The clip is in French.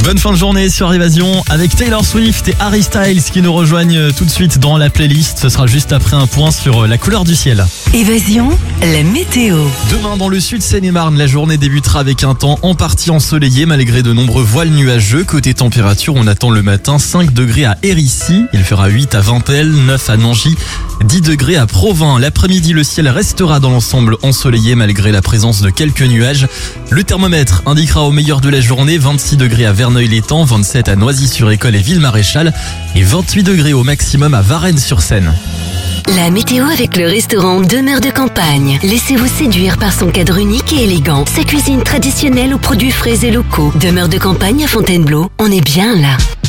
Bonne fin de journée sur Évasion avec Taylor Swift et Harry Styles qui nous rejoignent tout de suite dans la playlist. Ce sera juste après un point sur la couleur du ciel. Évasion, la météo. Demain dans le sud Seine-et-Marne, la journée débutera avec un temps en partie ensoleillé malgré de nombreux voiles nuageux. Côté température, on attend le matin 5 degrés à Hérisy, il fera 8 à Vintel, 9 à Nangy, 10 degrés à Provins. L'après-midi, le ciel restera dans l'ensemble ensoleillé malgré la présence de quelques nuages. Le thermomètre indiquera au meilleur de la journée 26 degrés à Verneuil-l'Étang, 27 à Noisy-sur-École et Ville-Maréchal et 28 degrés au maximum à Varennes-sur-Seine. La météo avec le restaurant Demeure de Campagne. Laissez-vous séduire par son cadre unique et élégant. Sa cuisine traditionnelle aux produits frais et locaux. Demeure de Campagne à Fontainebleau, on est bien là.